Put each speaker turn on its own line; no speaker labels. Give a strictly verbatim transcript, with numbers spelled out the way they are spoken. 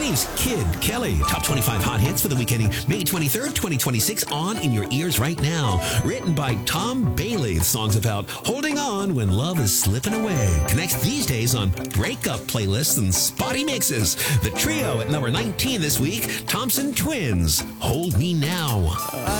twenties, Kid Kelly. Top twenty-five hot hits for the week ending May twenty-third, twenty twenty-six, on in your ears right now. Written by Tom Bailey. The song's about holding on when love is slipping away. Connects these days on breakup playlists and spotty mixes. The trio at number nineteen this week, Thompson Twins, Hold Me Now.